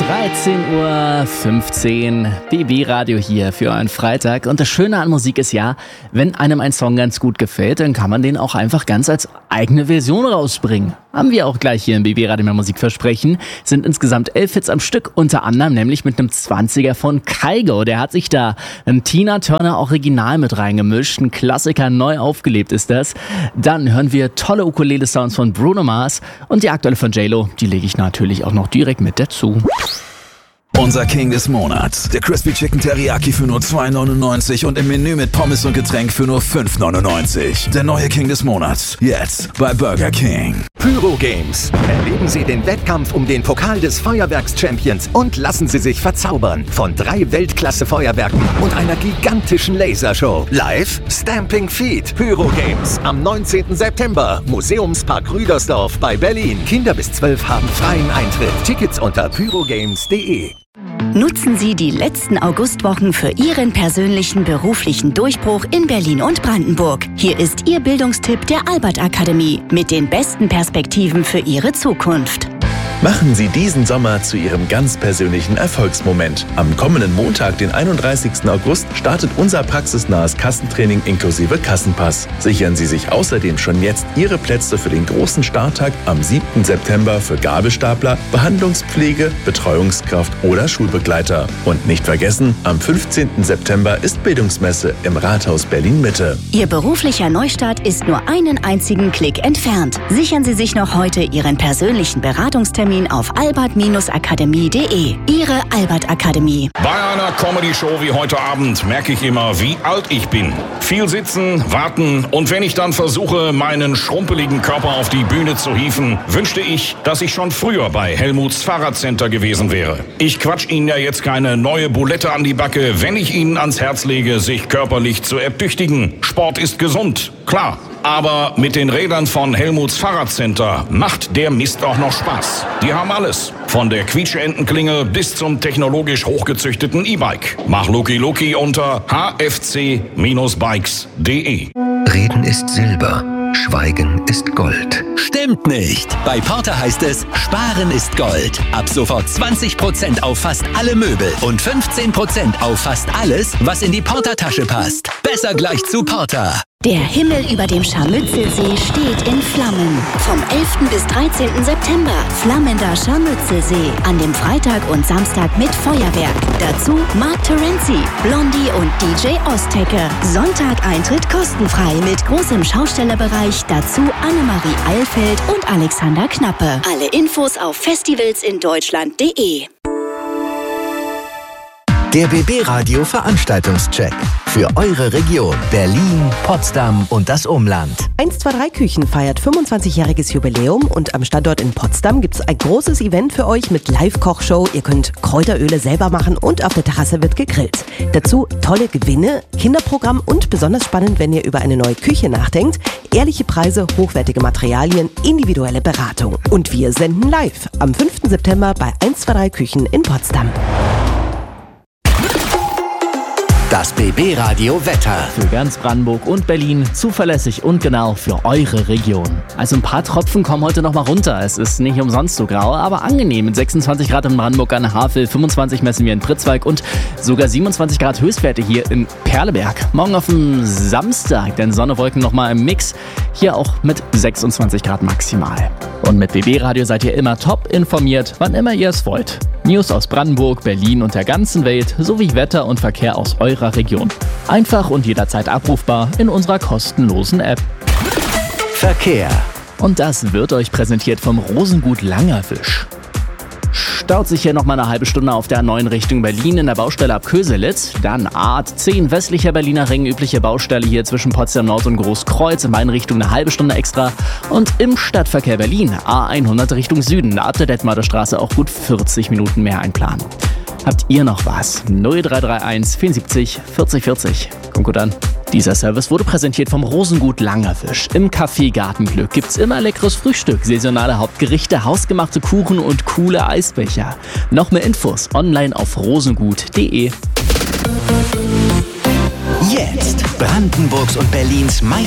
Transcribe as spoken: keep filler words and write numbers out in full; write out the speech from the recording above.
dreizehn Uhr fünfzehn, B B-Radio hier für einen Freitag. Und das Schöne an Musik ist ja, wenn einem ein Song ganz gut gefällt, dann kann man den auch einfach ganz als eigene Version rausbringen. Haben wir auch gleich hier im B B-Radio mehr Musikversprechen. Sind insgesamt elf Hits am Stück, unter anderem nämlich mit einem zwanziger von Kygo. Der hat sich da ein Tina Turner Original mit reingemischt. Ein Klassiker, neu aufgelebt ist das. Dann hören wir tolle Ukulele-Sounds von Bruno Mars. Und die aktuelle von J-Lo, die lege ich natürlich auch noch direkt mit dazu. Unser King des Monats. Der Crispy Chicken Teriyaki für nur zwei neunundneunzig und im Menü mit Pommes und Getränk für nur fünf neunundneunzig. Der neue King des Monats. Jetzt bei Burger King. Pyro Games. Erleben Sie den Wettkampf um den Pokal des Feuerwerks-Champions und lassen Sie sich verzaubern von drei Weltklasse-Feuerwerken und einer gigantischen Lasershow. Live Stamping Feet. Pyro Games am neunzehnten September. Museumspark Rüdersdorf bei Berlin. Kinder bis zwölf haben freien Eintritt. Tickets unter pyrogames punkt de. Nutzen Sie die letzten Augustwochen für Ihren persönlichen beruflichen Durchbruch in Berlin und Brandenburg. Hier ist Ihr Bildungstipp der Albert Akademie mit den besten Perspektiven für Ihre Zukunft. Machen Sie diesen Sommer zu Ihrem ganz persönlichen Erfolgsmoment. Am kommenden Montag, den einunddreißigsten August, startet unser praxisnahes Kassentraining inklusive Kassenpass. Sichern Sie sich außerdem schon jetzt Ihre Plätze für den großen Starttag am siebten September für Gabelstapler, Behandlungspflege, Betreuungskraft oder Schulbegleiter. Und nicht vergessen, am fünfzehnten September ist Bildungsmesse im Rathaus Berlin-Mitte. Ihr beruflicher Neustart ist nur einen einzigen Klick entfernt. Sichern Sie sich noch heute Ihren persönlichen Beratungstermin auf albert akademie punkt de. Ihre Albert Akademie. Bei einer Comedy-Show wie heute Abend merke ich immer, wie alt ich bin. Viel sitzen, warten und wenn ich dann versuche, meinen schrumpeligen Körper auf die Bühne zu hieven, wünschte ich, dass ich schon früher bei Helmuts Fahrradcenter gewesen wäre. Ich quatsch Ihnen ja jetzt keine neue Bulette an die Backe, wenn ich Ihnen ans Herz lege, sich körperlich zu ertüchtigen. Sport ist gesund, klar. Aber mit den Rädern von Helmuts Fahrradcenter macht der Mist auch noch Spaß. Die haben alles. Von der Quietscheentenklingel bis zum technologisch hochgezüchteten E-Bike. Mach Luki Luki unter h f c Bindestrich bikes punkt de. Reden ist Silber, Schweigen ist Gold. Stimmt nicht. Bei Porter heißt es, Sparen ist Gold. Ab sofort zwanzig Prozent auf fast alle Möbel und fünfzehn Prozent auf fast alles, was in die Porter-Tasche passt. Besser gleich zu Porter. Der Himmel über dem Scharmützelsee steht in Flammen. Vom elften bis dreizehnten September flammender Scharmützelsee. An dem Freitag und Samstag mit Feuerwerk. Dazu Mark Terenzi, Blondie und D J Ostecke. Sonntag Eintritt kostenfrei mit großem Schaustellerbereich. Dazu Annemarie Eilfeld und Alexander Knappe. Alle Infos auf festivals in deutschland punkt de. Der B B-Radio Veranstaltungscheck. Für eure Region Berlin, Potsdam und das Umland. eins zwei drei Küchen feiert fünfundzwanzigjähriges Jubiläum und am Standort in Potsdam gibt es ein großes Event für euch mit Live-Kochshow. Ihr könnt Kräuteröle selber machen und auf der Terrasse wird gegrillt. Dazu tolle Gewinne, Kinderprogramm und besonders spannend, wenn ihr über eine neue Küche nachdenkt, ehrliche Preise, hochwertige Materialien, individuelle Beratung. Und wir senden live am fünften September bei eins zwei drei Küchen in Potsdam. Das B B-Radio Wetter. Für ganz Brandenburg und Berlin zuverlässig und genau für eure Region. Also ein paar Tropfen kommen heute noch mal runter. Es ist nicht umsonst so grau, aber angenehm. Mit sechsundzwanzig Grad in Brandenburg an der Havel, fünfundzwanzig messen wir in Pritzwalk und sogar siebenundzwanzig Grad Höchstwerte hier in Perleberg. Morgen auf dem Samstag, denn Sonne, Wolken noch mal im Mix. Hier auch mit sechsundzwanzig Grad maximal. Und mit B B-Radio seid ihr immer top informiert, wann immer ihr es wollt. News aus Brandenburg, Berlin und der ganzen Welt sowie Wetter und Verkehr aus eurer Region. Einfach und jederzeit abrufbar in unserer kostenlosen App. Verkehr. Und das wird euch präsentiert vom Rosengut Langerfisch. Staut sich hier noch mal eine halbe Stunde auf der neuen Richtung Berlin in der Baustelle ab Köselitz. Dann A zehn westlicher Berliner Ring, übliche Baustelle hier zwischen Potsdam Nord und Großkreuz. In beiden Richtungen eine halbe Stunde extra. Und im Stadtverkehr Berlin A hundert Richtung Süden. Ab der Detmarder Straße auch gut vierzig Minuten mehr einplanen. Habt ihr noch was? null drei drei eins vierundsiebzig vierzig vierzig. Kommt gut an. Dieser Service wurde präsentiert vom Rosengut Langerfisch. Im Café Gartenglück gibt's immer leckeres Frühstück, saisonale Hauptgerichte, hausgemachte Kuchen und coole Eisbecher. Noch mehr Infos online auf rosengut punkt de. Jetzt Brandenburgs und Berlins